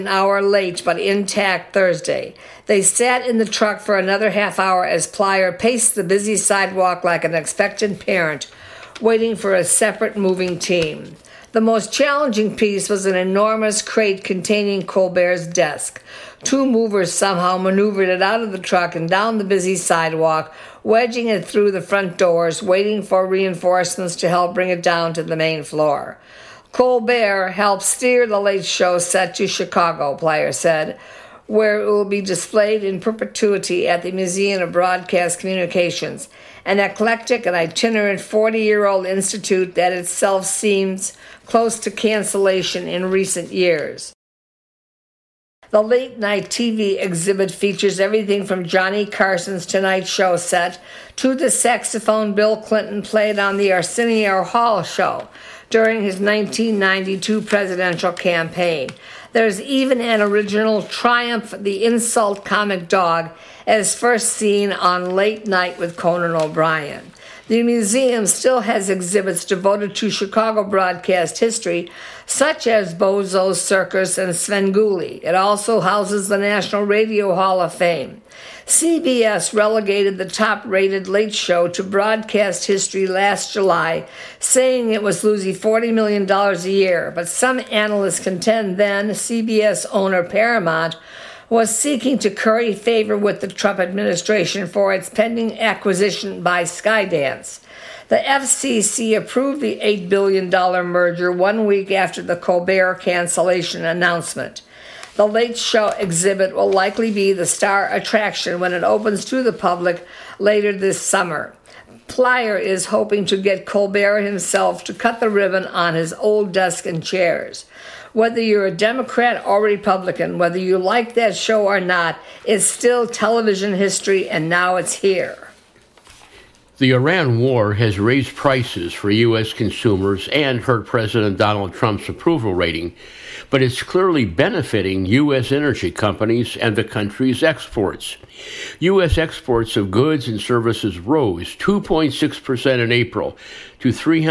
an hour late but intact Thursday. They sat in the truck for another half hour as Plyer paced the busy sidewalk like an expectant parent, waiting for a separate moving team. The most challenging piece was an enormous crate containing Colbert's desk. Two movers somehow maneuvered it out of the truck and down the busy sidewalk, wedging it through the front doors, waiting for reinforcements to help bring it down to the main floor. Colbert helped steer the late show set to Chicago, Plyer said, where it will be displayed in perpetuity at the Museum of Broadcast Communications, an eclectic and itinerant 40-year-old institute that itself seems close to cancellation in recent years. The late-night TV exhibit features everything from Johnny Carson's Tonight Show set to the saxophone Bill Clinton played on the Arsenio Hall show during his 1992 presidential campaign. There's even an original Triumph the Insult comic dog as first seen on Late Night with Conan O'Brien. The museum still has exhibits devoted to Chicago broadcast history, such as Bozo's Circus and Svengoolie. It also houses the National Radio Hall of Fame. CBS relegated the top-rated Late Show to broadcast history last July, saying it was losing $40 million a year, but some analysts contend then CBS owner Paramount was seeking to curry favor with the Trump administration for its pending acquisition by Skydance. The FCC approved the $8 billion merger 1 week after the Colbert cancellation announcement. The Late Show exhibit will likely be the star attraction when it opens to the public later this summer. Plyer is hoping to get Colbert himself to cut the ribbon on his old desk and chairs. Whether you're a Democrat or Republican, whether you like that show or not, it's still television history, and now it's here. The Iran war has raised prices for U.S. consumers and hurt President Donald Trump's approval rating, but it's clearly benefiting U.S. energy companies and the country's exports. U.S. exports of goods and services rose 2.6% in April to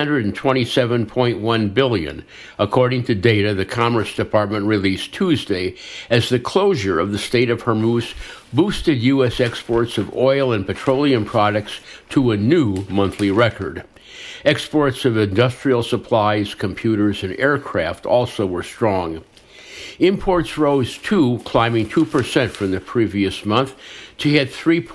$327.1 billion, according to data the Commerce Department released Tuesday, as the closure of the Strait of Hormuz boosted U.S. exports of oil and petroleum products to a new monthly record. Exports of industrial supplies, computers, and aircraft also were strong. Imports rose too, climbing 2% from the previous month to hit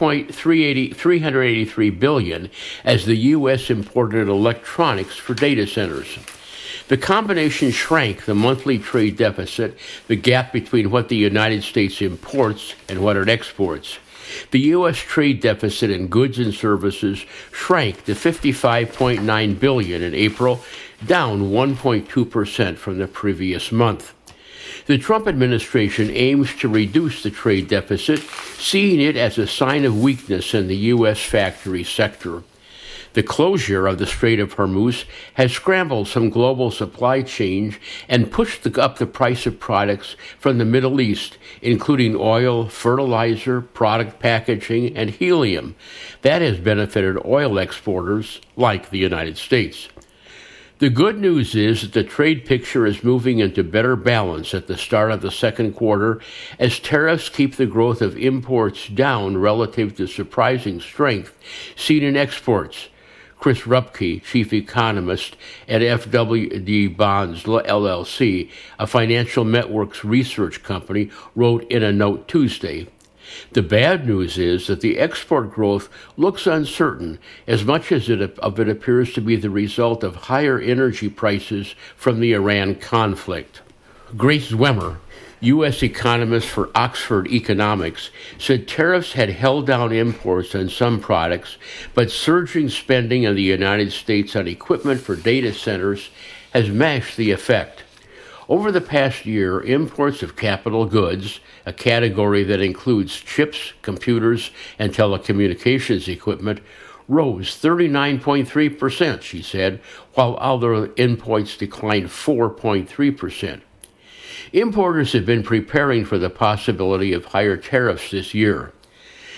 $383 billion as the U.S. imported electronics for data centers. The combination shrank the monthly trade deficit, the gap between what the United States imports and what it exports. The U.S. trade deficit in goods and services shrank to $55.9 billion in April, down 1.2% from the previous month. The Trump administration aims to reduce the trade deficit, seeing it as a sign of weakness in the U.S. factory sector. The closure of the Strait of Hormuz has scrambled some global supply chains and pushed up the price of products from the Middle East, including oil, fertilizer, product packaging, and helium. That has benefited oil exporters like the United States. The good news is that the trade picture is moving into better balance at the start of the second quarter as tariffs keep the growth of imports down relative to surprising strength seen in exports. Chris Rupke, chief economist at FWD Bonds LLC, a financial networks research company, wrote in a note Tuesday. The bad news is that the export growth looks uncertain, as much as it appears to be the result of higher energy prices from the Iran conflict. Grace Zwemmer, U.S. economist for Oxford Economics, said tariffs had held down imports on some products, but surging spending in the United States on equipment for data centers has matched the effect. Over the past year, imports of capital goods, a category that includes chips, computers, and telecommunications equipment, rose 39.3%, she said, while other imports declined 4.3%. Importers have been preparing for the possibility of higher tariffs this year.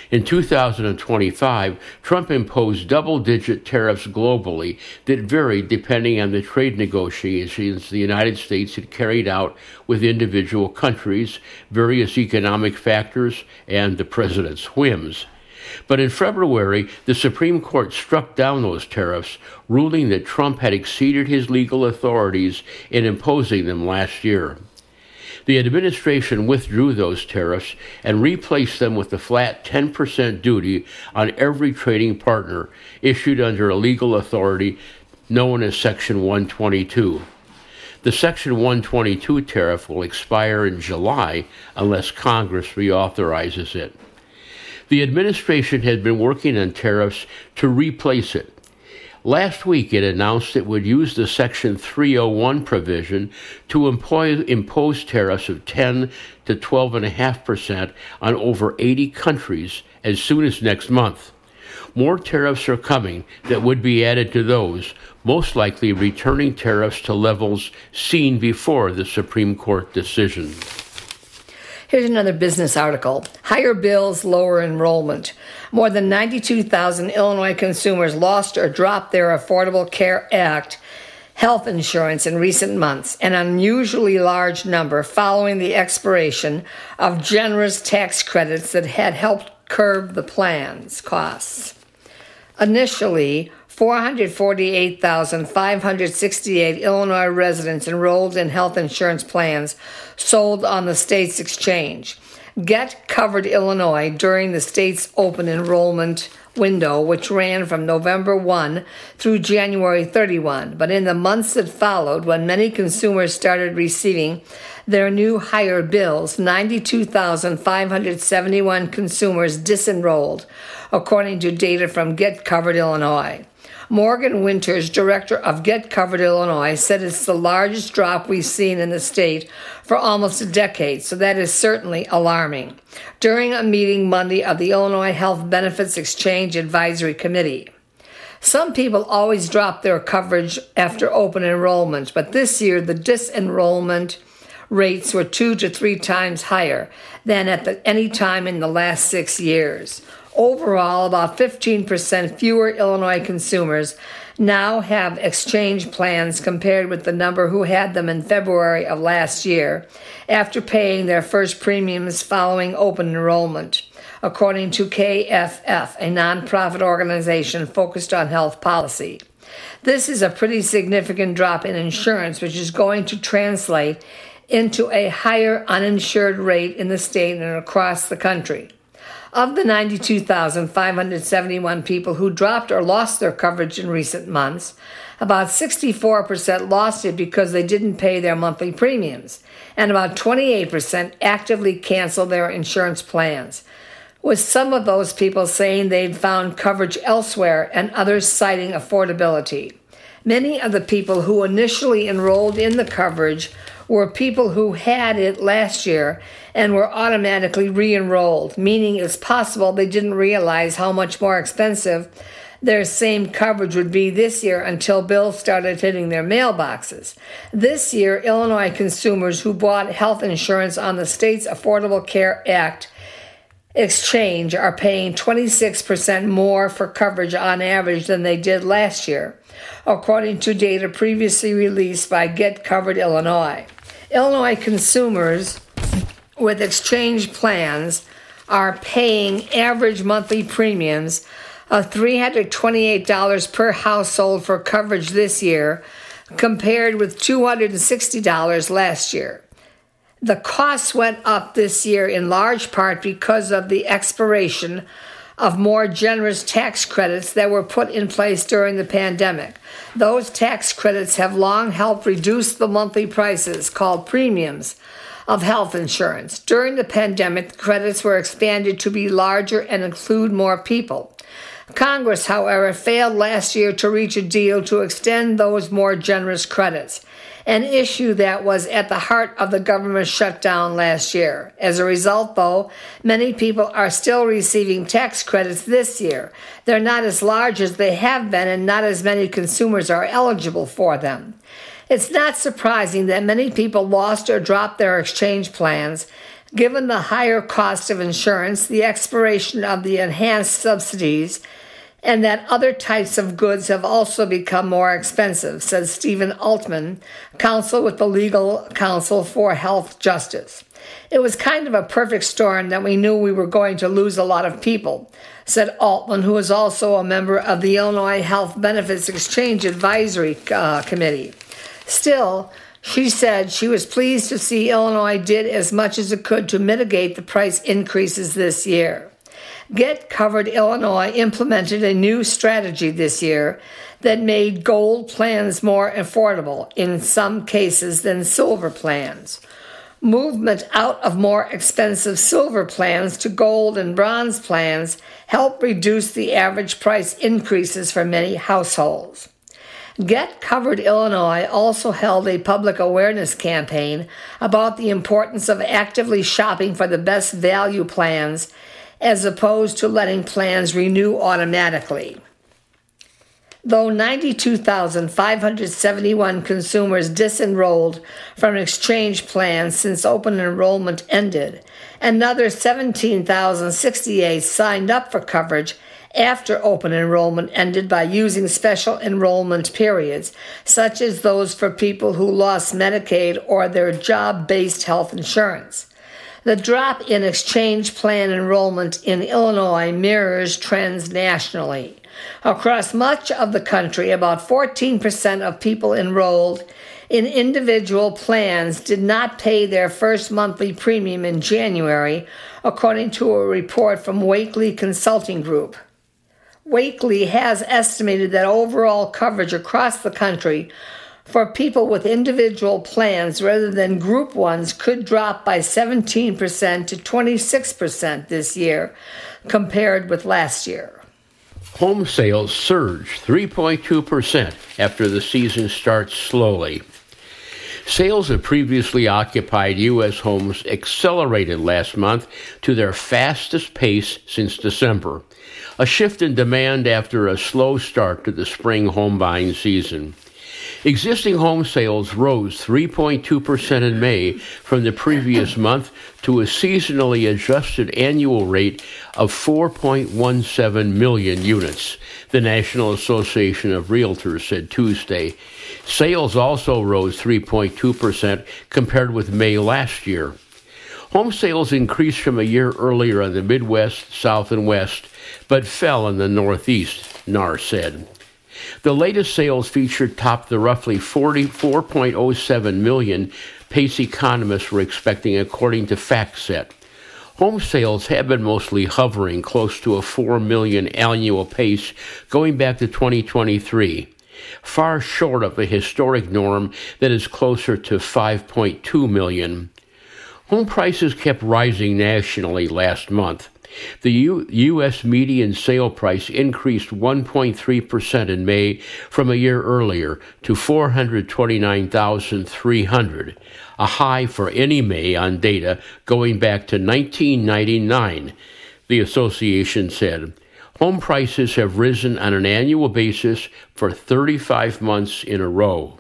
In 2025, Trump imposed double-digit tariffs globally that varied depending on the trade negotiations the United States had carried out with individual countries, various economic factors, and the president's whims. But in February, the Supreme Court struck down those tariffs, ruling that Trump had exceeded his legal authorities in imposing them last year. The administration withdrew those tariffs and replaced them with the flat 10% duty on every trading partner issued under a legal authority known as Section 122. The Section 122 tariff will expire in July unless Congress reauthorizes it. The administration had been working on tariffs to replace it. Last week, it announced it would use the Section 301 provision to impose tariffs of 10 to 12.5% on over 80 countries as soon as next month. More tariffs are coming that would be added to those, most likely returning tariffs to levels seen before the Supreme Court decision. Here's another business article. Higher bills, lower enrollment. More than 92,000 Illinois consumers lost or dropped their Affordable Care Act health insurance in recent months, an unusually large number following the expiration of generous tax credits that had helped curb the plan's costs. Initially, 448,568 Illinois residents enrolled in health insurance plans sold on the state's exchange. Get covered Illinois during the state's open enrollment window, which ran from November 1 through January 31. But in the months that followed, when many consumers started receiving their new higher bills, 92,571 consumers disenrolled, according to data from Get Covered Illinois. Morgan Winters, director of Get Covered Illinois, said it's the largest drop we've seen in the state for almost a decade, so that is certainly alarming. During a meeting Monday of the Illinois Health Benefits Exchange Advisory Committee, some people always drop their coverage after open enrollment, but this year the disenrollment rates were 2 to 3 times higher than at any time in the last 6 years. Overall, about 15% fewer Illinois consumers now have exchange plans compared with the number who had them in February of last year after paying their first premiums following open enrollment, according to KFF, a nonprofit organization focused on health policy. This is a pretty significant drop in insurance, which is going to translate into a higher uninsured rate in the state and across the country. Of the 92,571 people who dropped or lost their coverage in recent months, about 64% lost it because they didn't pay their monthly premiums, and about 28% actively canceled their insurance plans, with some of those people saying they'd found coverage elsewhere and others citing affordability. Many of the people who initially enrolled in the coverage were people who had it last year and were automatically re-enrolled, meaning it's possible they didn't realize how much more expensive their same coverage would be this year until bills started hitting their mailboxes. This year, Illinois consumers who bought health insurance on the state's Affordable Care Act exchange are paying 26% more for coverage on average than they did last year, according to data previously released by Get Covered Illinois. Illinois consumers with exchange plans are paying average monthly premiums of $328 per household for coverage this year, compared with $260 last year. The costs went up this year in large part because of the expiration of more generous tax credits that were put in place during the pandemic. Those tax credits have long helped reduce the monthly prices, called premiums, of health insurance. During the pandemic, the credits were expanded to be larger and include more people. Congress, however, failed last year to reach a deal to extend those more generous credits, an issue that was at the heart of the government shutdown last year. As a result, though, many people are still receiving tax credits this year. They're not as large as they have been, and not as many consumers are eligible for them. It's not surprising that many people lost or dropped their exchange plans, Given the higher cost of insurance, the expiration of the enhanced subsidies, and that other types of goods have also become more expensive, says Stephen Altman, counsel with the Legal Council for Health Justice. It was kind of a perfect storm that we knew we were going to lose a lot of people, said Altman, who is also a member of the Illinois Health Benefits Exchange Advisory Committee. Still, she said she was pleased to see Illinois did as much as it could to mitigate the price increases this year. Get Covered Illinois implemented a new strategy this year that made gold plans more affordable in some cases than silver plans. Movement out of more expensive silver plans to gold and bronze plans helped reduce the average price increases for many households. Get Covered Illinois also held a public awareness campaign about the importance of actively shopping for the best value plans as opposed to letting plans renew automatically. Though 92,571 consumers disenrolled from exchange plans since open enrollment ended, another 17,068 signed up for coverage after open enrollment ended by using special enrollment periods, such as those for people who lost Medicaid or their job-based health insurance. The drop in exchange plan enrollment in Illinois mirrors trends nationally. Across much of the country, about 14% of people enrolled in individual plans did not pay their first monthly premium in January, according to a report from Wakely Consulting Group. Wakely has estimated that overall coverage across the country for people with individual plans rather than group ones could drop by 17% to 26% this year compared with last year. Home sales surged 3.2% after the season starts slowly. Sales of previously occupied U.S. homes accelerated last month to their fastest pace since December, a shift in demand after a slow start to the spring home buying season. Existing home sales rose 3.2% in May from the previous month to a seasonally adjusted annual rate of 4.17 million units, the National Association of Realtors said Tuesday. Sales also rose 3.2% compared with May last year. Home sales increased from a year earlier in the Midwest, South, and West, but fell in the Northeast, NAR said. The latest sales feature topped the roughly 44.07 million pace economists were expecting, according to FactSet. Home sales have been mostly hovering close to a 4 million annual pace going back to 2023, far short of a historic norm that is closer to 5.2 million. Home prices kept rising nationally last month. The U.S. median sale price increased 1.3% in May from a year earlier to $429,300, a high for any May on data going back to 1999, the association said. Home prices have risen on an annual basis for 35 months in a row.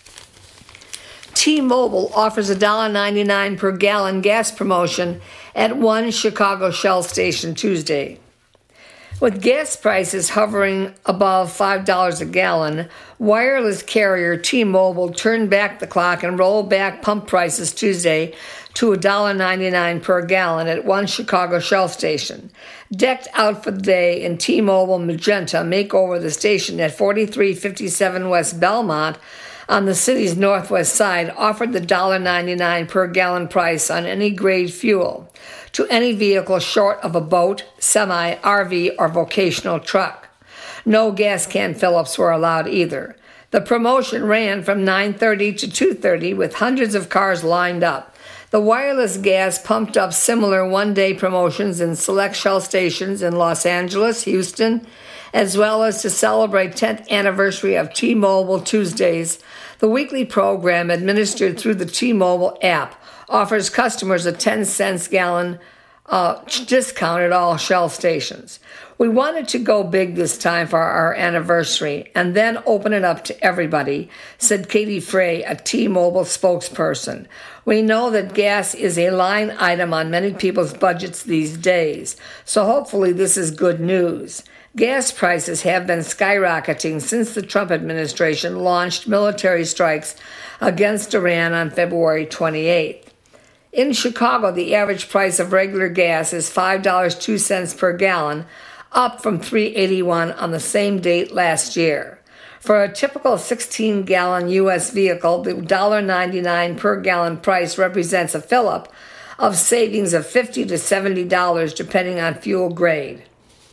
T-Mobile offers a $1.99 per gallon gas promotion at one Chicago Shell station Tuesday. With gas prices hovering above $5 a gallon, wireless carrier T-Mobile turned back the clock and rolled back pump prices Tuesday to $1.99 per gallon at one Chicago Shell station. Decked out for the day in T-Mobile Magenta makeover the station at 4357 West Belmont on the city's northwest side offered the $1.99 per gallon price on any grade fuel to any vehicle short of a boat, semi, RV, or vocational truck. No gas can fill-ups were allowed either. The promotion ran from 9:30 to 2:30 with hundreds of cars lined up. The wireless gas pumped up similar one-day promotions in select Shell stations in Los Angeles, Houston, as well as to celebrate 10th anniversary of T-Mobile Tuesdays. The weekly program administered through the T-Mobile app offers customers a 10 cents gallon discount at all Shell stations. We wanted to go big this time for our anniversary and then open it up to everybody, said Katie Frey, a T-Mobile spokesperson. We know that gas is a line item on many people's budgets these days, so hopefully this is good news. Gas prices have been skyrocketing since the Trump administration launched military strikes against Iran on February 28th. In Chicago, the average price of regular gas is $5.02 per gallon, up from $3.81 on the same date last year. For a typical 16-gallon U.S. vehicle, the $1.99 per gallon price represents a fill-up of savings of $50 to $70 depending on fuel grade.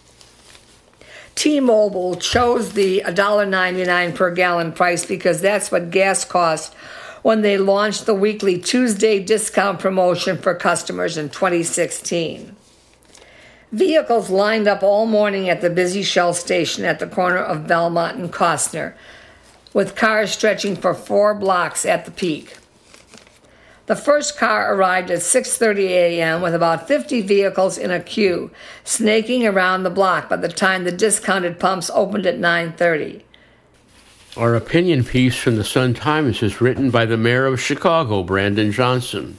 T-Mobile chose the $1.99 per gallon price because that's what gas cost when they launched the weekly Tuesday discount promotion for customers in 2016. Vehicles lined up all morning at the busy Shell station at the corner of Belmont and Costner, with cars stretching for 4 blocks at the peak. The first car arrived at 6:30 a.m. with about 50 vehicles in a queue, snaking around the block by the time the discounted pumps opened at 9:30. Our opinion piece from the Sun-Times is written by the mayor of Chicago, Brandon Johnson.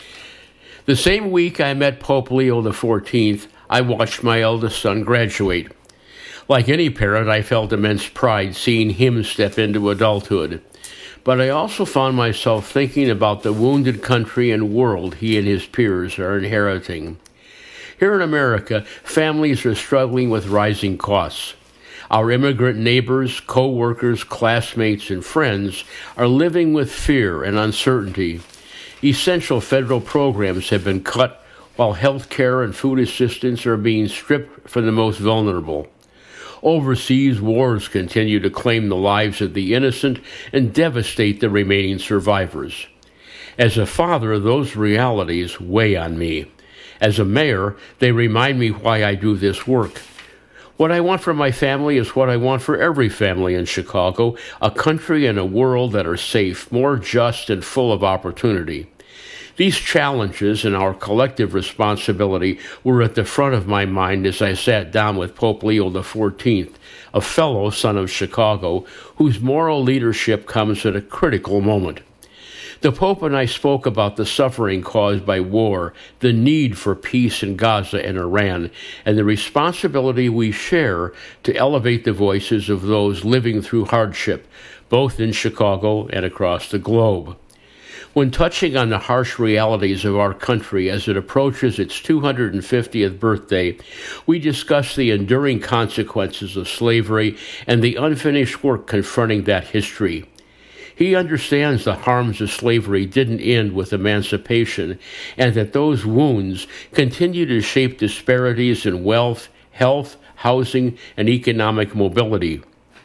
The same week I met Pope Leo XIV, I watched my eldest son graduate. Like any parent, I felt immense pride seeing him step into adulthood. But I also found myself thinking about the wounded country and world he and his peers are inheriting. Here in America, families are struggling with rising costs. Our immigrant neighbors, co-workers, classmates, and friends are living with fear and uncertainty. Essential federal programs have been cut, while health care and food assistance are being stripped from the most vulnerable. Overseas wars continue to claim the lives of the innocent and devastate the remaining survivors. As a father, those realities weigh on me. As a mayor, they remind me why I do this work. What I want for my family is what I want for every family in Chicago, a country and a world that are safe, more just, and full of opportunity. These challenges and our collective responsibility were at the front of my mind as I sat down with Pope Leo XIV, a fellow son of Chicago, whose moral leadership comes at a critical moment. The Pope and I spoke about the suffering caused by war, the need for peace in Gaza and Iran, and the responsibility we share to elevate the voices of those living through hardship, both in Chicago and across the globe. When touching on the harsh realities of our country as it approaches its 250th birthday, we discuss the enduring consequences of slavery and the unfinished work confronting that history. He understands the harms of slavery didn't end with emancipation, and that those wounds continue to shape disparities in wealth, health, housing, and economic mobility.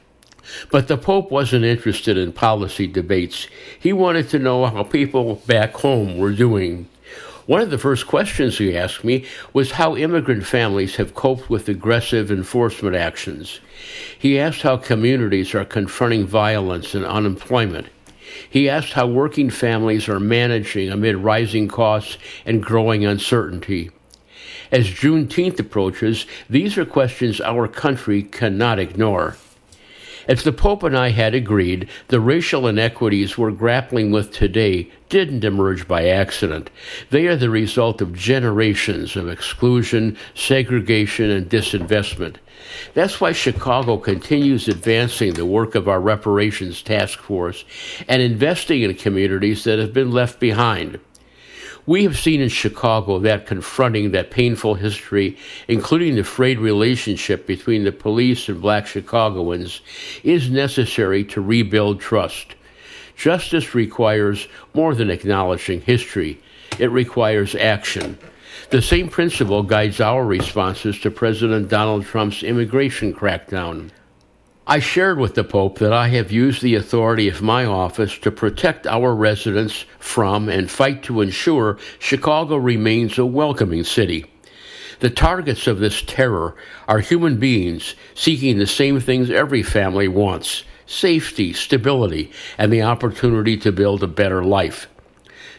But the Pope wasn't interested in policy debates. He wanted to know how people back home were doing. One of the first questions he asked me was how immigrant families have coped with aggressive enforcement actions. He asked how communities are confronting violence and unemployment. He asked how working families are managing amid rising costs and growing uncertainty. As Juneteenth approaches, these are questions our country cannot ignore. As the Pope and I had agreed, the racial inequities we're grappling with today didn't emerge by accident. They are the result of generations of exclusion, segregation, and disinvestment. That's why Chicago continues advancing the work of our reparations task force and investing in communities that have been left behind. We have seen in Chicago that confronting that painful history, including the frayed relationship between the police and black Chicagoans, is necessary to rebuild trust. Justice requires more than acknowledging history. It requires action. The same principle guides our responses to President Donald Trump's immigration crackdown. I shared with the Pope that I have used the authority of my office to protect our residents from and fight to ensure Chicago remains a welcoming city. The targets of this terror are human beings seeking the same things every family wants: safety, stability, and the opportunity to build a better life.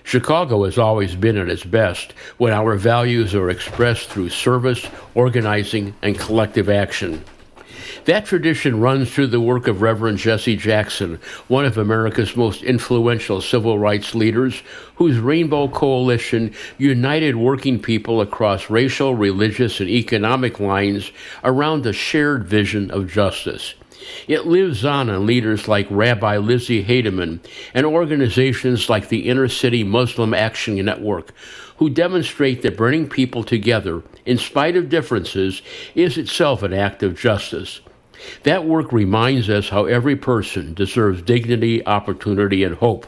Chicago has always been at its best when our values are expressed through service, organizing, and collective action. That tradition runs through the work of Reverend Jesse Jackson, one of America's most influential civil rights leaders, whose Rainbow Coalition united working people across racial, religious, and economic lines around a shared vision of justice. It lives on in leaders like Rabbi Lizzie Hademan and organizations like the Inner City Muslim Action Network, who demonstrate that bringing people together, in spite of differences, is itself an act of justice. That work reminds us how every person deserves dignity, opportunity, and hope.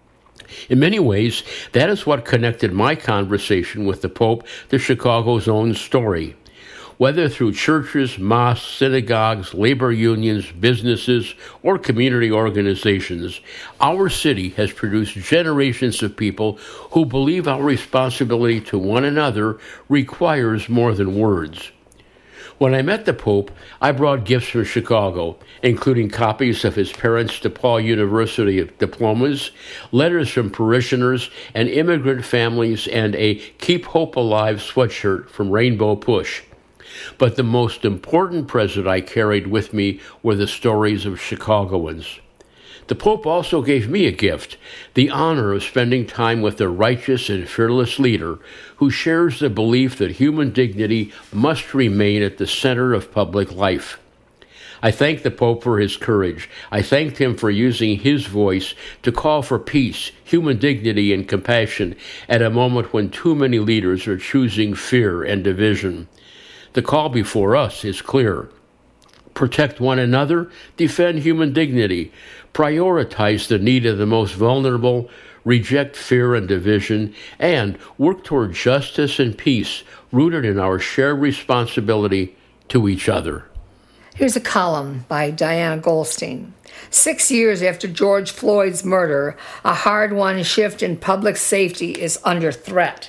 In many ways, that is what connected my conversation with the Pope to Chicago's own story. Whether through churches, mosques, synagogues, labor unions, businesses, or community organizations, our city has produced generations of people who believe our responsibility to one another requires more than words. When I met the Pope, I brought gifts from Chicago, including copies of his Parents DePaul University diplomas, letters from parishioners and immigrant families, and a Keep Hope Alive sweatshirt from Rainbow Push. But the most important present I carried with me were the stories of Chicagoans. The Pope also gave me a gift, the honor of spending time with a righteous and fearless leader who shares the belief that human dignity must remain at the center of public life. I thank the Pope for his courage. I thanked him for using his voice to call for peace, human dignity, and compassion at a moment when too many leaders are choosing fear and division. The call before us is clear. Protect one another, defend human dignity, prioritize the need of the most vulnerable, reject fear and division, and work toward justice and peace rooted in our shared responsibility to each other. Here's a column by Diana Goldstein. 6 years after George Floyd's murder, a hard-won shift in public safety is under threat.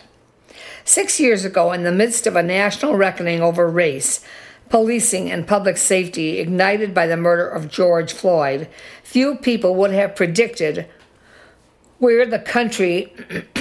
6 years ago, in the midst of a national reckoning over race, policing, and public safety ignited by the murder of George Floyd, few people would have predicted where the country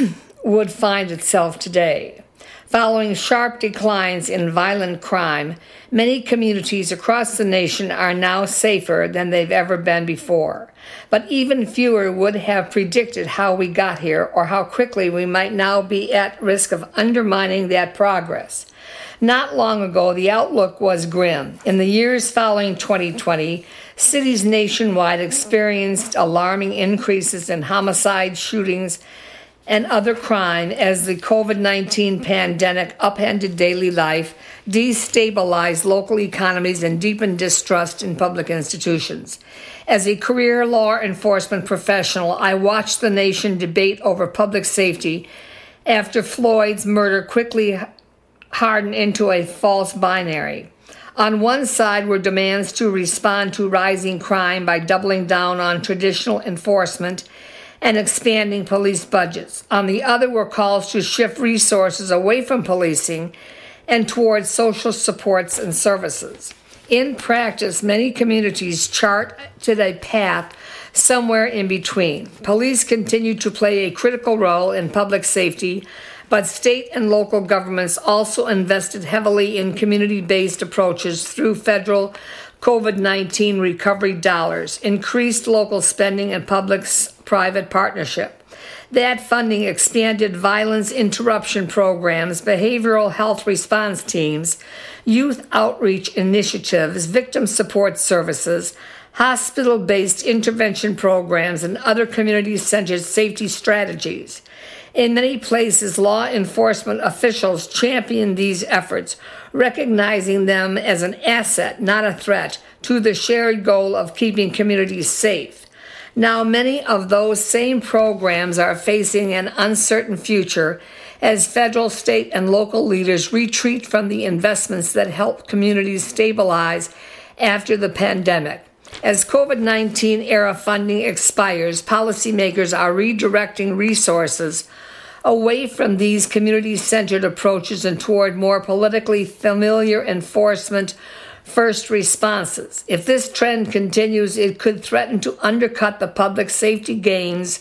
would find itself today. Following sharp declines in violent crime, many communities across the nation are now safer than they've ever been before. But even fewer would have predicted how we got here or how quickly we might now be at risk of undermining that progress. Not long ago, the outlook was grim. In the years following 2020, cities nationwide experienced alarming increases in homicide, shootings, and other crime as the COVID-19 pandemic upended daily life, destabilized local economies, and deepened distrust in public institutions. As a career law enforcement professional, I watched the nation debate over public safety after Floyd's murder quickly hardened into a false binary. On one side were demands to respond to rising crime by doubling down on traditional enforcement and expanding police budgets. On the other were calls to shift resources away from policing and towards social supports and services. In practice, many communities charted a path somewhere in between. Police continue to play a critical role in public safety, but state and local governments also invested heavily in community-based approaches through federal COVID-19 recovery dollars, increased local spending, and public-private partnership. That funding expanded violence interruption programs, behavioral health response teams, youth outreach initiatives, victim support services, hospital-based intervention programs, and other community-centered safety strategies. In many places, law enforcement officials champion these efforts, recognizing them as an asset, not a threat, to the shared goal of keeping communities safe. Now, many of those same programs are facing an uncertain future as federal, state, and local leaders retreat from the investments that helped communities stabilize after the pandemic. As COVID-19 era funding expires, policymakers are redirecting resources away from these community-centered approaches and toward more politically familiar enforcement first responses. If this trend continues, it could threaten to undercut the public safety gains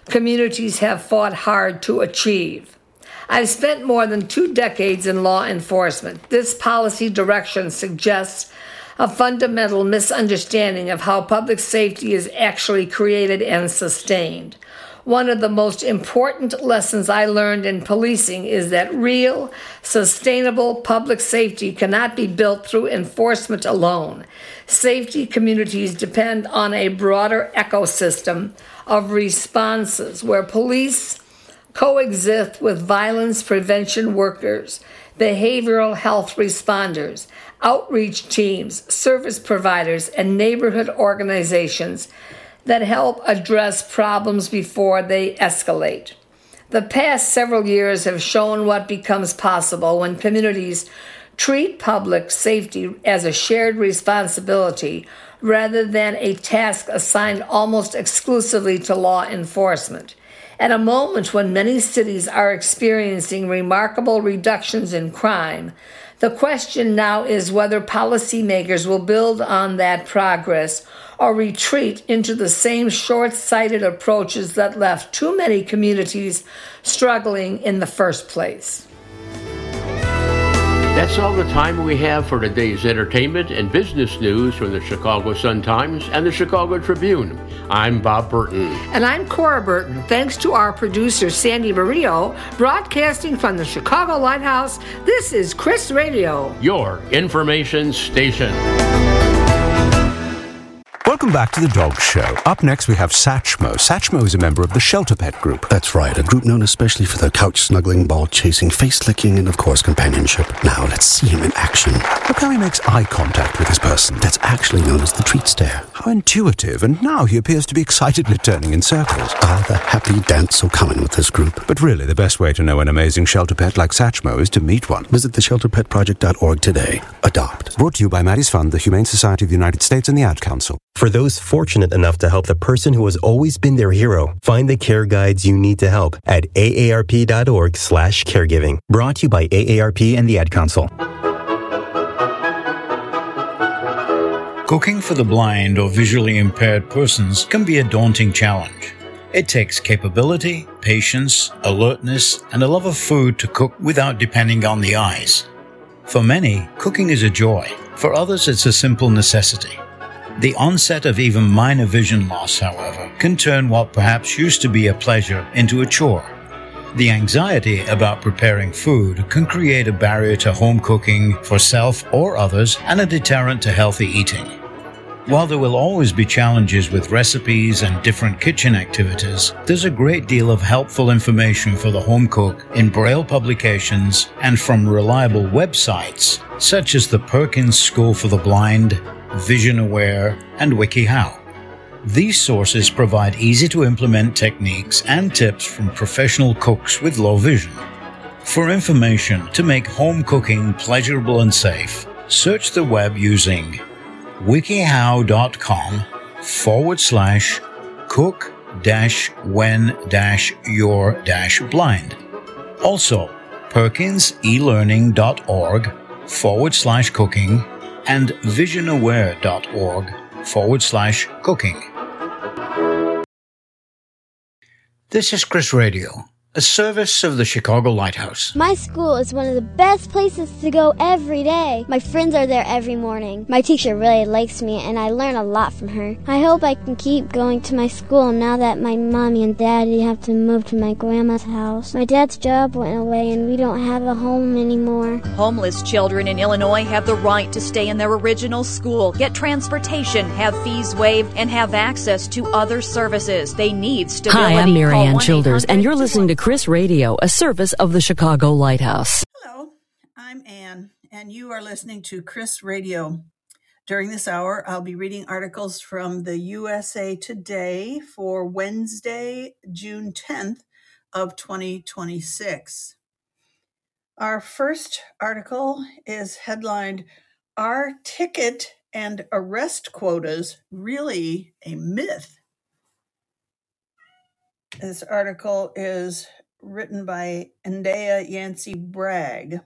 communities have fought hard to achieve. I've spent more than 2 decades in law enforcement. This policy direction suggests a fundamental misunderstanding of how public safety is actually created and sustained. One of the most important lessons I learned in policing is that real, sustainable public safety cannot be built through enforcement alone. Safety communities depend on a broader ecosystem of responses where police coexist with violence prevention workers, behavioral health responders, outreach teams, service providers, and neighborhood organizations that help address problems before they escalate. The past several years have shown what becomes possible when communities treat public safety as a shared responsibility rather than a task assigned almost exclusively to law enforcement. At a moment when many cities are experiencing remarkable reductions in crime, the question now is whether policymakers will build on that progress or retreat into the same short-sighted approaches that left too many communities struggling in the first place. That's all the time we have for today's entertainment and business news from the Chicago Sun-Times and the Chicago Tribune. I'm Bob Burton. And I'm Cora Burton. Thanks to our producer, Sandy Murillo, broadcasting from the Chicago Lighthouse, this is Chris Radio, your information station. Welcome back to The Dog Show. Up next, we have Satchmo. Satchmo is a member of the Shelter Pet Group. That's right, a group known especially for their couch-snuggling, ball-chasing, face-licking, and, of course, companionship. Now, let's see him in action. Look how he makes eye contact with his person. That's actually known as the treat stare. How intuitive, and now he appears to be excitedly turning in circles. Ah, the happy dance so common with this group. But really, the best way to know an amazing shelter pet like Satchmo is to meet one. Visit theshelterpetproject.org today. Adopt. Brought to you by Maddie's Fund, the Humane Society of the United States, and the Ad Council. For those fortunate enough to help the person who has always been their hero, find the care guides you need to help at aarp.org/caregiving. Brought to you by AARP and the Ad Council. Cooking for the blind or visually impaired persons can be a daunting challenge. It takes capability, patience, alertness, and a love of food to cook without depending on the eyes. For many, cooking is a joy. For others, it's a simple necessity. The onset of even minor vision loss, however, can turn what perhaps used to be a pleasure into a chore. The anxiety about preparing food can create a barrier to home cooking for self or others and a deterrent to healthy eating. While there will always be challenges with recipes and different kitchen activities, there's a great deal of helpful information for the home cook in Braille publications and from reliable websites such as the Perkins School for the Blind, Vision Aware, and WikiHow. These sources provide easy-to-implement techniques and tips from professional cooks with low vision. For information to make home cooking pleasurable and safe, search the web using wikihow.com/cook-when-you're-blind. Also, perkinselearning.org/cooking and visionaware.org/cooking. This is Chris Radio, a service of the Chicago Lighthouse. My school is one of the best places to go every day. My friends are there every morning. My teacher really likes me, and I learn a lot from her. I hope I can keep going to my school now that my mommy and daddy have to move to my grandma's house. My dad's job went away, and we don't have a home anymore. Homeless children in Illinois have the right to stay in their original school, get transportation, have fees waived, and have access to other services. They need stability. Hi, I'm Marianne Childers, and you're listening to Chris Radio, a service of the Chicago Lighthouse. Hello, I'm Ann, and you are listening to Chris Radio. During this hour, I'll be reading articles from the USA Today for Wednesday, June 10th of 2026. Our first article is headlined, "Are Ticket and Arrest Quotas Really a Myth?" This article is written by Ndaya Yancey Bragg.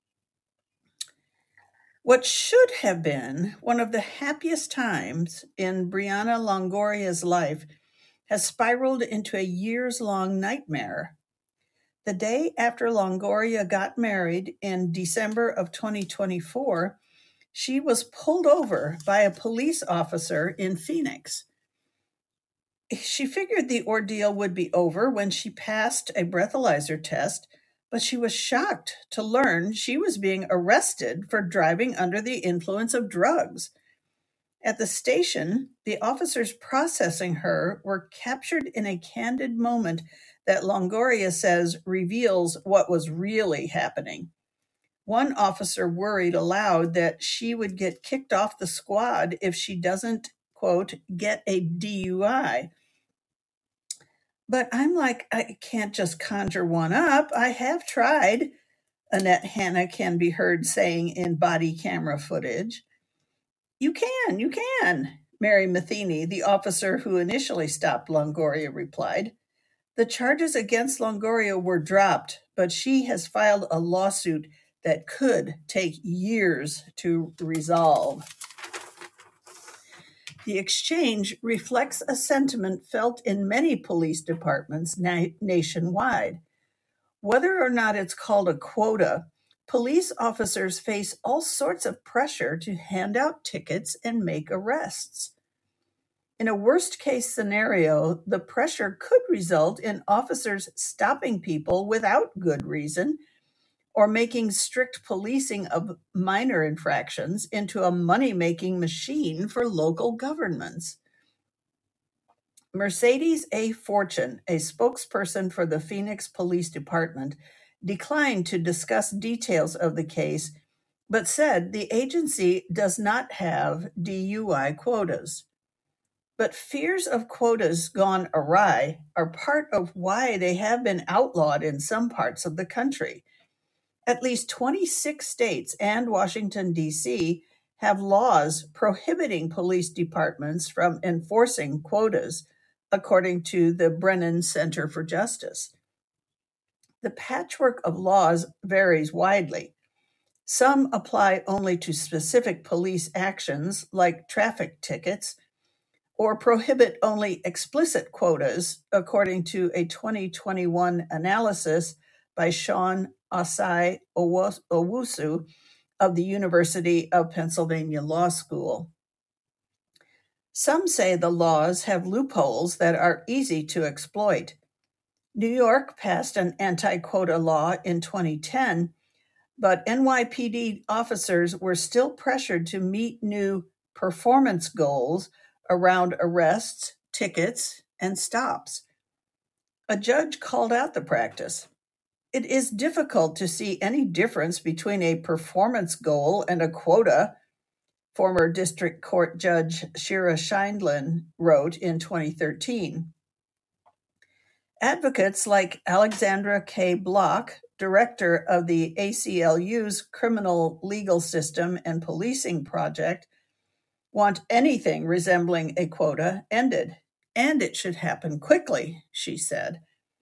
What should have been one of the happiest times in Brianna Longoria's life has spiraled into a years-long nightmare. The day after Longoria got married in December of 2024, she was pulled over by a police officer in Phoenix. She figured the ordeal would be over when she passed a breathalyzer test, but she was shocked to learn she was being arrested for driving under the influence of drugs. At the station, the officers processing her were captured in a candid moment that Longoria says reveals what was really happening. One officer worried aloud that she would get kicked off the squad if she doesn't, quote, get a DUI. But I'm like, I can't just conjure one up. I have tried, Annette Hanna can be heard saying in body camera footage. You can, Mary Matheny, the officer who initially stopped Longoria, replied. The charges against Longoria were dropped, but she has filed a lawsuit that could take years to resolve. The exchange reflects a sentiment felt in many police departments nationwide. Whether or not it's called a quota, police officers face all sorts of pressure to hand out tickets and make arrests. In a worst-case scenario, the pressure could result in officers stopping people without good reason or making strict policing of minor infractions into a money-making machine for local governments. Mercedes A. Fortune, a spokesperson for the Phoenix Police Department, declined to discuss details of the case, but said the agency does not have DUI quotas. But fears of quotas gone awry are part of why they have been outlawed in some parts of the country. At least 26 states and Washington, D.C. have laws prohibiting police departments from enforcing quotas, according to the Brennan Center for Justice. The patchwork of laws varies widely. Some apply only to specific police actions, like traffic tickets, or prohibit only explicit quotas, according to a 2021 analysis by Sean Osai Owusu of the University of Pennsylvania Law School. Some say the laws have loopholes that are easy to exploit. New York passed an anti-quota law in 2010, but NYPD officers were still pressured to meet new performance goals around arrests, tickets, and stops. A judge called out the practice. It is difficult to see any difference between a performance goal and a quota, former District Court Judge Shira Scheindlin wrote in 2013. Advocates like Alexandra K. Block, director of the ACLU's Criminal Legal System and Policing Project, want anything resembling a quota ended, and it should happen quickly, she said.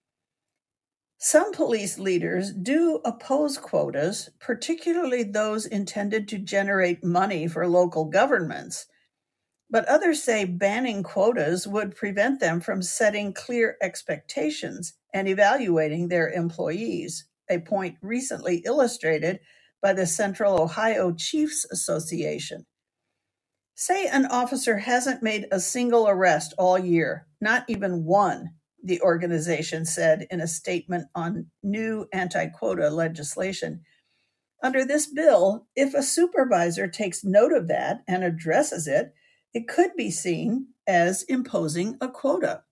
Some police leaders do oppose quotas, particularly those intended to generate money for local governments, but others say banning quotas would prevent them from setting clear expectations and evaluating their employees, a point recently illustrated by the Central Ohio Chiefs Association. Say an officer hasn't made a single arrest all year, not even one, the organization said in a statement on new anti-quota legislation. Under this bill, if a supervisor takes note of that and addresses it, it could be seen as imposing a quota.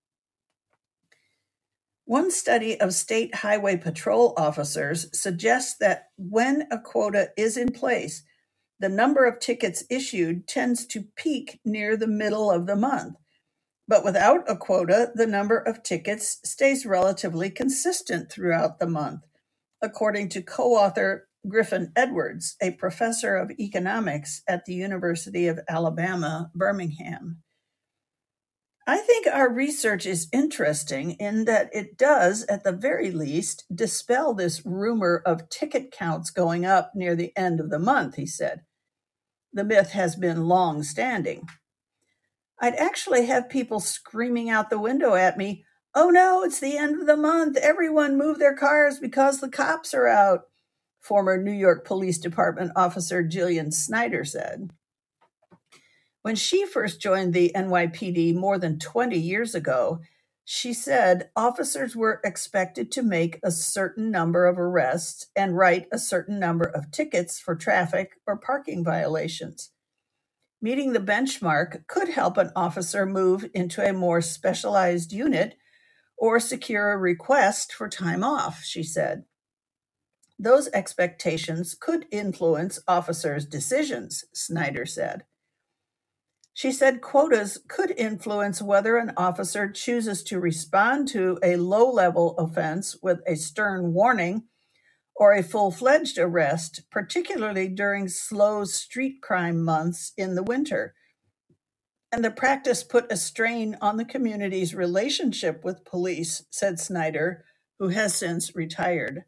One study of state highway patrol officers suggests that when a quota is in place, the number of tickets issued tends to peak near the middle of the month. But without a quota, the number of tickets stays relatively consistent throughout the month, according to co-author Griffin Edwards, a professor of economics at the University of Alabama, Birmingham. I think our research is interesting in that it does, at the very least, dispel this rumor of ticket counts going up near the end of the month, he said. The myth has been long-standing. I'd actually have people screaming out the window at me, "Oh no, it's the end of the month. Everyone move their cars because the cops are out," former New York Police Department officer Jillian Snyder said. When she first joined the NYPD more than 20 years ago, she said officers were expected to make a certain number of arrests and write a certain number of tickets for traffic or parking violations. Meeting the benchmark could help an officer move into a more specialized unit or secure a request for time off, she said. Those expectations could influence officers' decisions, Snyder said. She said quotas could influence whether an officer chooses to respond to a low-level offense with a stern warning or a full-fledged arrest, particularly during slow street crime months in the winter. And the practice put a strain on the community's relationship with police, said Snyder, who has since retired.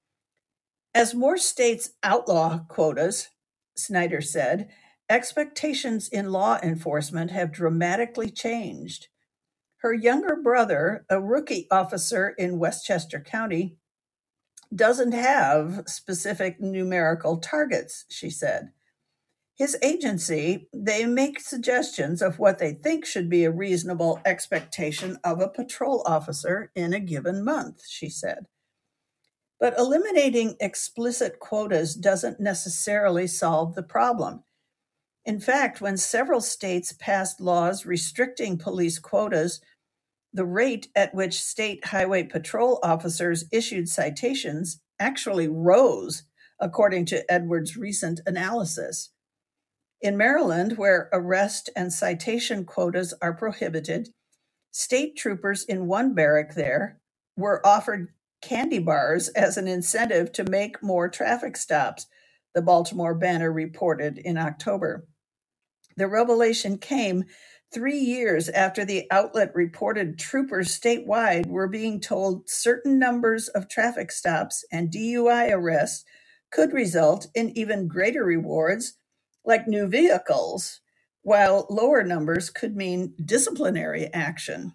As more states outlaw quotas, Snyder said, expectations in law enforcement have dramatically changed. Her younger brother, a rookie officer in Westchester County, doesn't have specific numerical targets, she said. His agency, they make suggestions of what they think should be a reasonable expectation of a patrol officer in a given month, she said. But eliminating explicit quotas doesn't necessarily solve the problem. In fact, when several states passed laws restricting police quotas, the rate at which state highway patrol officers issued citations actually rose, according to Edwards' recent analysis. In Maryland, where arrest and citation quotas are prohibited, state troopers in one barrack there were offered candy bars as an incentive to make more traffic stops, the Baltimore Banner reported in October. The revelation came 3 years after the outlet reported troopers statewide were being told certain numbers of traffic stops and DUI arrests could result in even greater rewards, like new vehicles, while lower numbers could mean disciplinary action.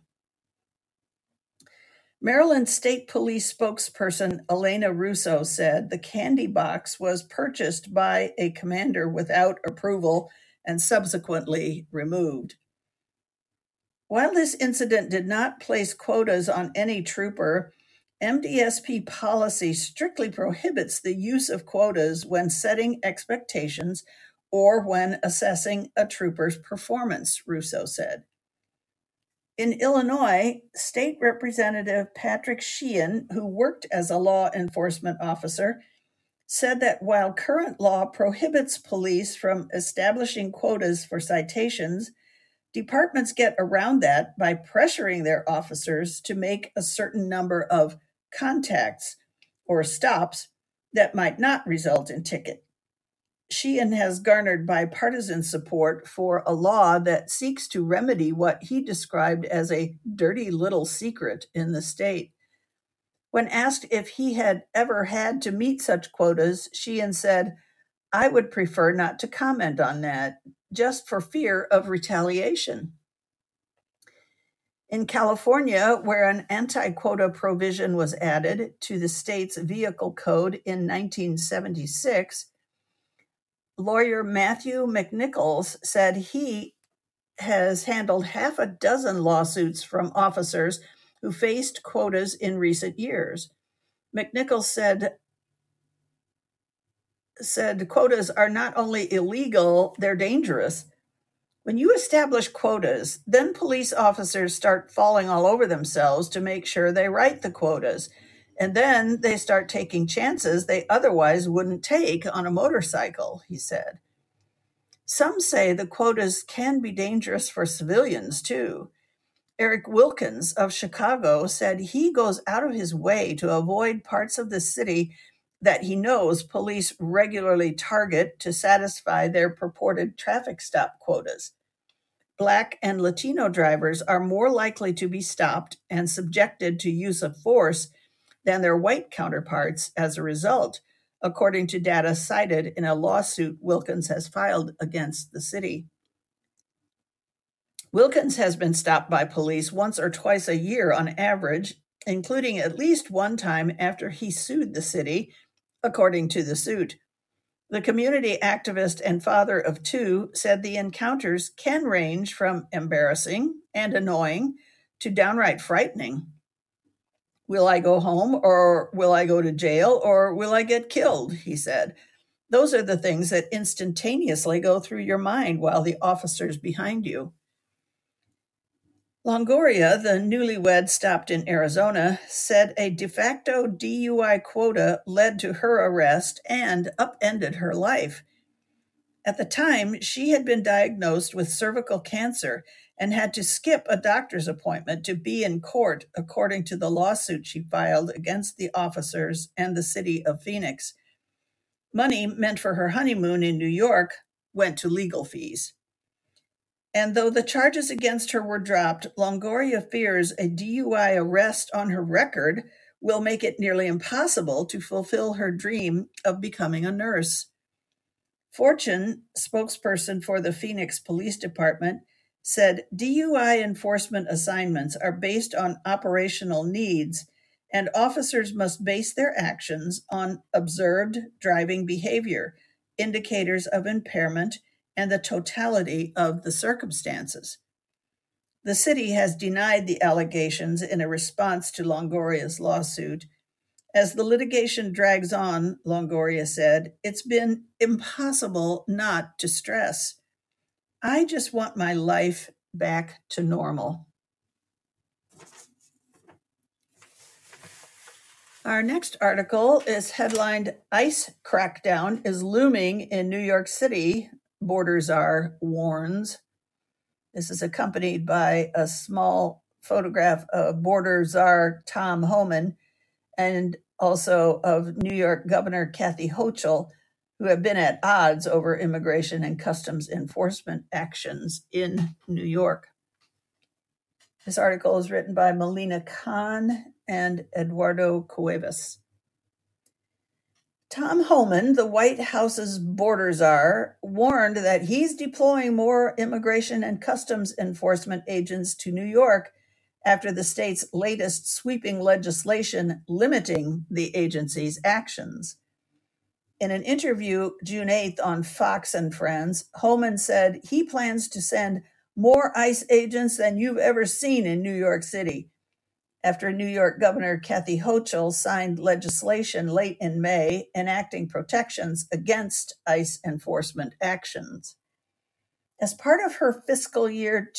Maryland State Police spokesperson Elena Russo said the candy box was purchased by a commander without approval and subsequently removed. While this incident did not place quotas on any trooper, MDSP policy strictly prohibits the use of quotas when setting expectations or when assessing a trooper's performance, Russo said. In Illinois, State Representative Patrick Sheehan, who worked as a law enforcement officer, said that while current law prohibits police from establishing quotas for citations, departments get around that by pressuring their officers to make a certain number of contacts or stops that might not result in ticket. Sheehan has garnered bipartisan support for a law that seeks to remedy what he described as a dirty little secret in the state. When asked if he had ever had to meet such quotas, Sheehan said, "I would prefer not to comment on that, just for fear of retaliation." In California, where an anti-quota provision was added to the state's vehicle code in 1976, lawyer Matthew McNichols said he has handled half a dozen lawsuits from officers who faced quotas in recent years. McNichols said quotas are not only illegal, they're dangerous. When you establish quotas, then police officers start falling all over themselves to make sure they write the quotas. And then they start taking chances they otherwise wouldn't take on a motorcycle, he said. Some say the quotas can be dangerous for civilians, too. Eric Wilkins of Chicago said he goes out of his way to avoid parts of the city that he knows police regularly target to satisfy their purported traffic stop quotas. Black and Latino drivers are more likely to be stopped and subjected to use of force than their white counterparts as a result, according to data cited in a lawsuit Wilkins has filed against the city. Wilkins has been stopped by police once or twice a year on average, including at least one time after he sued the city, according to the suit. The community activist and father of two said the encounters can range from embarrassing and annoying to downright frightening. Will I go home, or will I go to jail, or will I get killed? He said. Those are the things that instantaneously go through your mind while the officer's behind you. Longoria, the newlywed stopped in Arizona, said a de facto DUI quota led to her arrest and upended her life. At the time, she had been diagnosed with cervical cancer and had to skip a doctor's appointment to be in court, according to the lawsuit she filed against the officers and the city of Phoenix. Money meant for her honeymoon in New York went to legal fees. And though the charges against her were dropped, Longoria fears a DUI arrest on her record will make it nearly impossible to fulfill her dream of becoming a nurse. Fortune, spokesperson for the Phoenix Police Department, said DUI enforcement assignments are based on operational needs, and officers must base their actions on observed driving behavior, indicators of impairment, and the totality of the circumstances. The city has denied the allegations in a response to Longoria's lawsuit. As the litigation drags on, Longoria said, it's been impossible not to stress. I just want my life back to normal. Our next article is headlined, ICE Crackdown is Looming in New York City, Border Czar warns. This is accompanied by a small photograph of Border Czar Tom Homan and also of New York Governor Kathy Hochul, who have been at odds over immigration and customs enforcement actions in New York. This article is written by Melina Khan and Eduardo Cuevas. Tom Homan, the White House's border czar, warned that he's deploying more immigration and customs enforcement agents to New York after the state's latest sweeping legislation limiting the agency's actions. In an interview June 8th on Fox and Friends, Homan said he plans to send more ICE agents than you've ever seen in New York City, after New York Governor Kathy Hochul signed legislation late in May enacting protections against ICE enforcement actions. As part of her fiscal year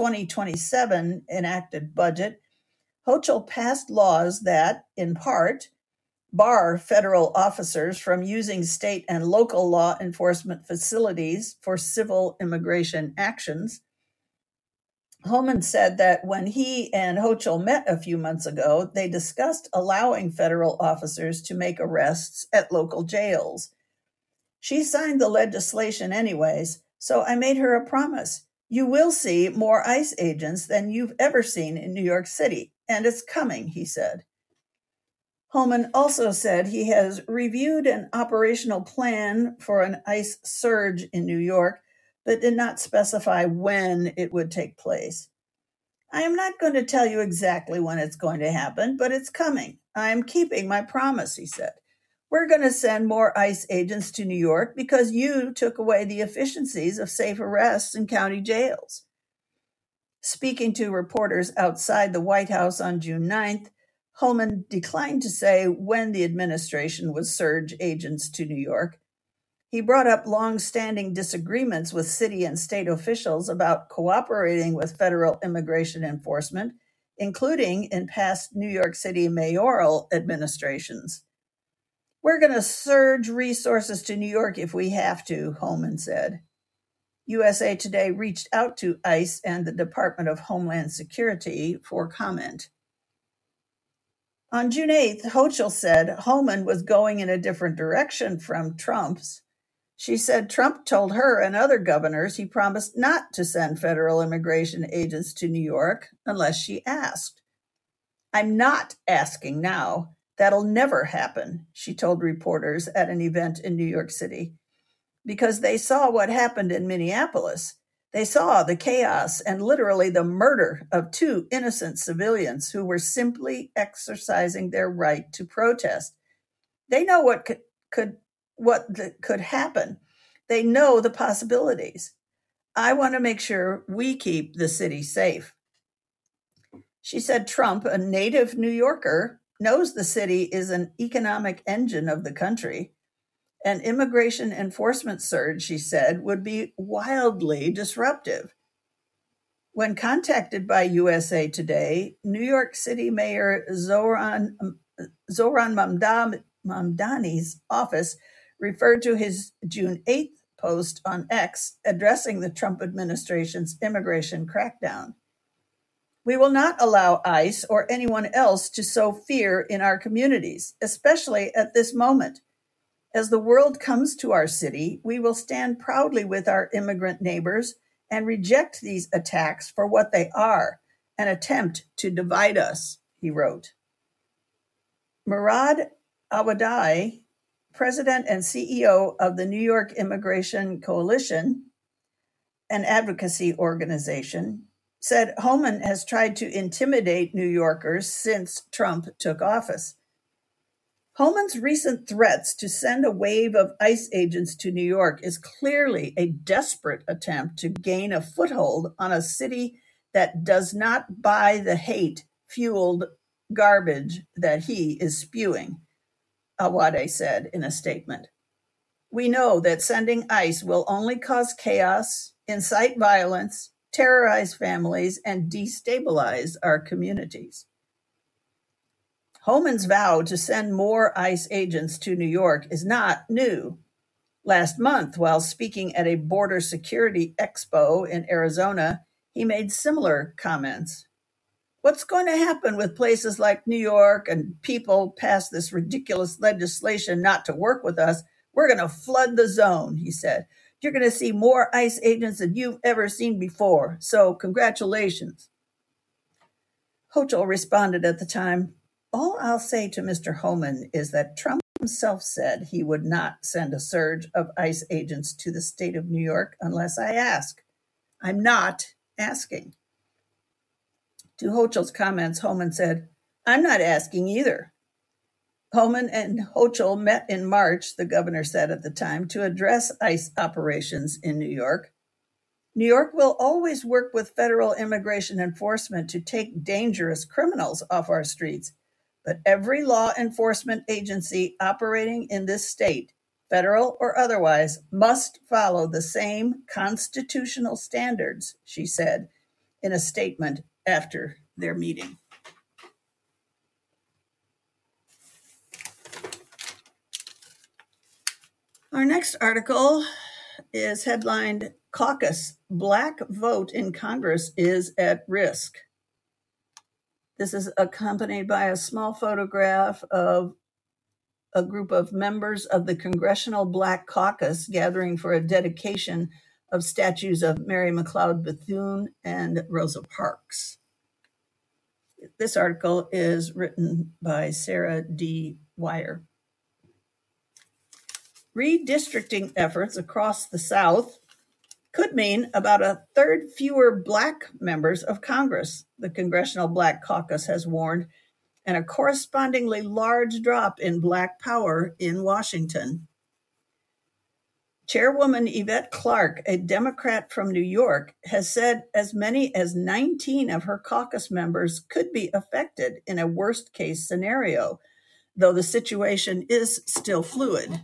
2027 enacted budget, Hochul passed laws that, in part, bar federal officers from using state and local law enforcement facilities for civil immigration actions. Homan said that when he and Hochul met a few months ago, they discussed allowing federal officers to make arrests at local jails. She signed the legislation anyways, so I made her a promise. You will see more ICE agents than you've ever seen in New York City, and it's coming, he said. Homan also said he has reviewed an operational plan for an ICE surge in New York, but did not specify when it would take place. I am not going to tell you exactly when it's going to happen, but it's coming. I am keeping my promise, he said. We're going to send more ICE agents to New York because you took away the efficiencies of safe arrests in county jails. Speaking to reporters outside the White House on June 9th, Homan declined to say when the administration would surge agents to New York. He brought up long-standing disagreements with city and state officials about cooperating with federal immigration enforcement, including in past New York City mayoral administrations. We're going to surge resources to New York if we have to, Homan said. USA Today reached out to ICE and the Department of Homeland Security for comment. On June 8th, Hochul said Homan was going in a different direction from Trump's. She said Trump told her and other governors he promised not to send federal immigration agents to New York unless she asked. I'm not asking now. That'll never happen, she told reporters at an event in New York City, because they saw what happened in Minneapolis. They saw the chaos and literally the murder of 2 innocent civilians who were simply exercising their right to protest. They know what could happen. They know the possibilities. I want to make sure we keep the city safe. She said Trump, a native New Yorker, knows the city is an economic engine of the country. An immigration enforcement surge, she said, would be wildly disruptive. When contacted by USA Today, New York City Mayor Zohran Mamdani's office referred to his June 8th post on X addressing the Trump administration's immigration crackdown. We will not allow ICE or anyone else to sow fear in our communities, especially at this moment. As the world comes to our city, we will stand proudly with our immigrant neighbors and reject these attacks for what they are, an attempt to divide us, he wrote. Murad Awadai, president and CEO of the New York Immigration Coalition, an advocacy organization, said Homan has tried to intimidate New Yorkers since Trump took office. Homan's recent threats to send a wave of ICE agents to New York is clearly a desperate attempt to gain a foothold on a city that does not buy the hate-fueled garbage that he is spewing, Awade said in a statement. We know that sending ICE will only cause chaos, incite violence, terrorize families, and destabilize our communities. Homan's vow to send more ICE agents to New York is not new. Last month, while speaking at a border security expo in Arizona, he made similar comments. What's going to happen with places like New York and people pass this ridiculous legislation not to work with us? We're going to flood the zone, he said. You're going to see more ICE agents than you've ever seen before. So congratulations. Hochul responded at the time, all I'll say to Mr. Homan is that Trump himself said he would not send a surge of ICE agents to the state of New York unless I ask. I'm not asking. To Hochul's comments, Homan said, I'm not asking either. Homan and Hochul met in March, the governor said at the time, to address ICE operations in New York. New York will always work with federal immigration enforcement to take dangerous criminals off our streets, but every law enforcement agency operating in this state, federal or otherwise, must follow the same constitutional standards, she said in a statement after their meeting. Our next article is headlined, Caucus, Black Vote in Congress is at Risk. This is accompanied by a small photograph of a group of members of the Congressional Black Caucus gathering for a dedication of statues of Mary McLeod Bethune and Rosa Parks. This article is written by Sarah D. Wire. Redistricting efforts across the South could mean about a third fewer Black members of Congress, the Congressional Black Caucus has warned, and a correspondingly large drop in Black power in Washington. Chairwoman Yvette Clarke, a Democrat from New York, has said as many as 19 of her caucus members could be affected in a worst-case scenario, though the situation is still fluid.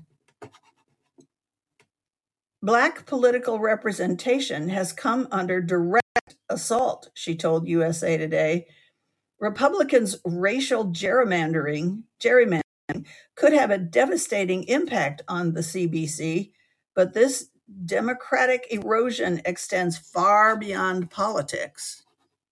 Black political representation has come under direct assault, she told USA Today. Republicans' racial gerrymandering could have a devastating impact on the CBC, but this democratic erosion extends far beyond politics.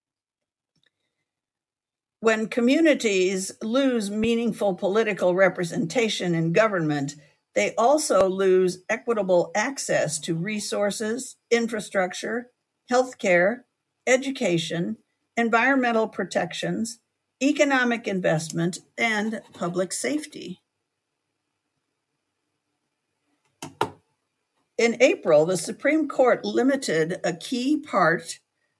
When communities lose meaningful political representation in government, they also lose equitable access to resources, infrastructure, healthcare, education, environmental protections, economic investment, and public safety. In April, the Supreme Court limited a key part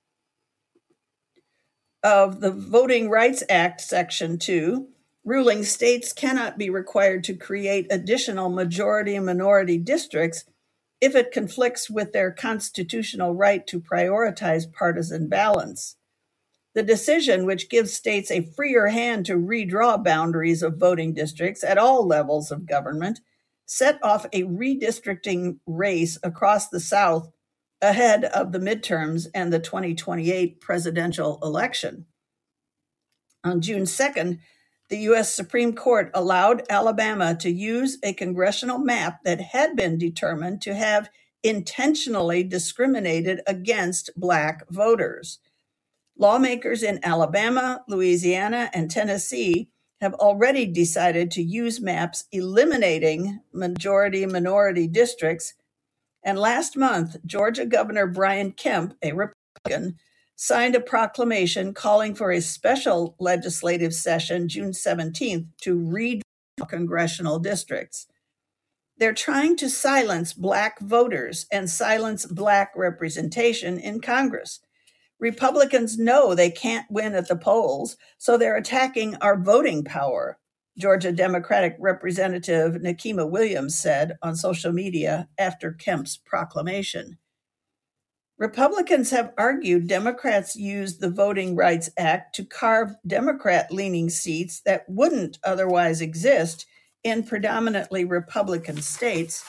of the Voting Rights Act, Section 2, ruling states cannot be required to create additional majority and minority districts if it conflicts with their constitutional right to prioritize partisan balance. The decision, which gives states a freer hand to redraw boundaries of voting districts at all levels of government, set off a redistricting race across the South ahead of the midterms and the 2028 presidential election. On June 2nd, the U.S. Supreme Court allowed Alabama to use a congressional map that had been determined to have intentionally discriminated against Black voters. Lawmakers in Alabama, Louisiana, and Tennessee have already decided to use maps eliminating majority-minority districts. And last month, Georgia Governor Brian Kemp, a Republican, signed a proclamation calling for a special legislative session June 17th to redraw congressional districts. They're trying to silence Black voters and silence Black representation in Congress. Republicans know they can't win at the polls, so they're attacking our voting power, Georgia Democratic Representative Nikema Williams said on social media after Kemp's proclamation. Republicans have argued Democrats used the Voting Rights Act to carve Democrat-leaning seats that wouldn't otherwise exist in predominantly Republican states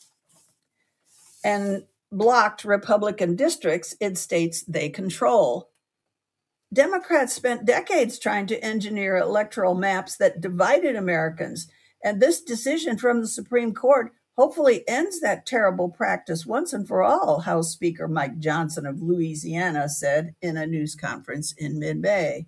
and blocked Republican districts in states they control. Democrats spent decades trying to engineer electoral maps that divided Americans, and this decision from the Supreme Court hopefully ends that terrible practice once and for all, House Speaker Mike Johnson of Louisiana said in a news conference in mid-May.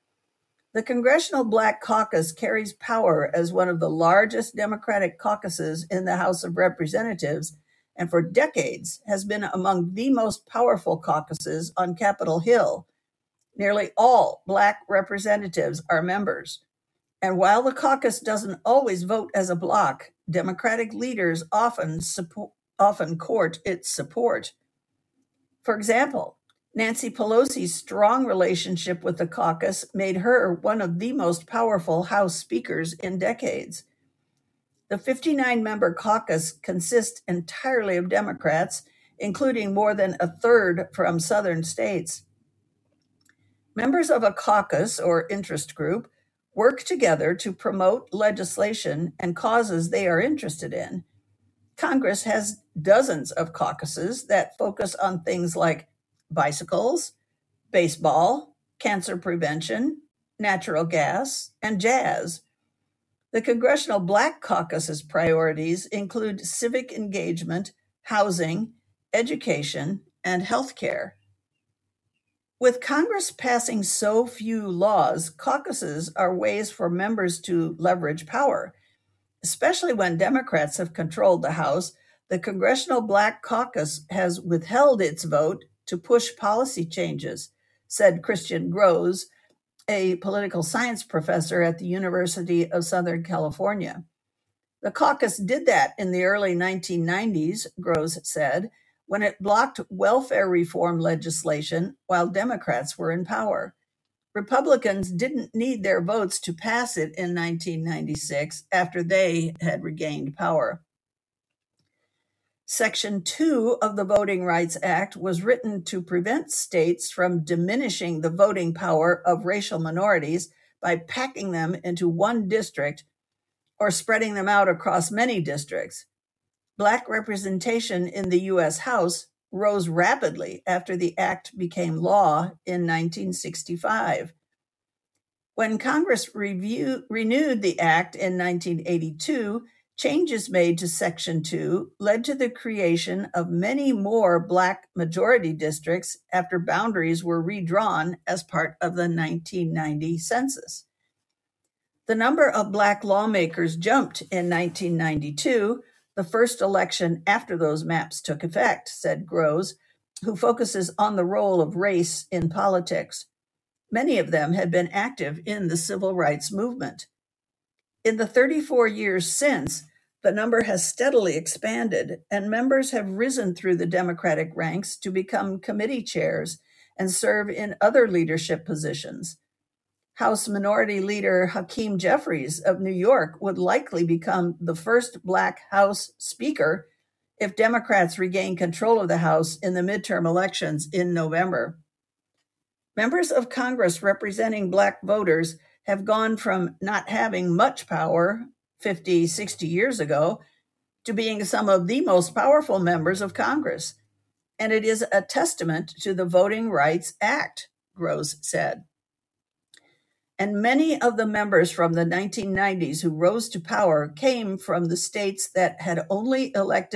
The Congressional Black Caucus carries power as one of the largest Democratic caucuses in the House of Representatives, and for decades has been among the most powerful caucuses on Capitol Hill. Nearly all Black representatives are members. And while the caucus doesn't always vote as a bloc, Democratic leaders often court its support. For example, Nancy Pelosi's strong relationship with the caucus made her one of the most powerful House speakers in decades. The 59-member caucus consists entirely of Democrats, including more than a third from southern states. Members of a caucus or interest group work together to promote legislation and causes they are interested in. Congress has dozens of caucuses that focus on things like bicycles, baseball, cancer prevention, natural gas, and jazz. The Congressional Black Caucus's priorities include civic engagement, housing, education, and health care. With Congress passing so few laws, caucuses are ways for members to leverage power. Especially when Democrats have controlled the House, the Congressional Black Caucus has withheld its vote to push policy changes, said Christian Grosz, a political science professor at the University of Southern California. The caucus did that in the early 1990s, Grosz said, when it blocked welfare reform legislation while Democrats were in power. Republicans didn't need their votes to pass it in 1996 after they had regained power. Section 2 of the Voting Rights Act was written to prevent states from diminishing the voting power of racial minorities by packing them into one district or spreading them out across many districts. Black representation in the U.S. House rose rapidly after the act became law in 1965. When Congress renewed the act in 1982, changes made to Section 2 led to the creation of many more Black majority districts after boundaries were redrawn as part of the 1990 census. The number of Black lawmakers jumped in 1992, the first election after those maps took effect, said Grosz, who focuses on the role of race in politics. Many of them had been active in the civil rights movement. In the 34 years since, The number has steadily expanded, and members have risen through the Democratic ranks to become committee chairs and serve in other leadership positions. House Minority Leader Hakeem Jeffries of New York would likely become the first Black House Speaker if Democrats regain control of the House in the midterm elections in November. Members of Congress representing Black voters have gone from not having much power 50, 60 years ago to being some of the most powerful members of Congress. And it is a testament to the Voting Rights Act, Gross said. And many of the members from the 1990s who rose to power came from the states that had only elected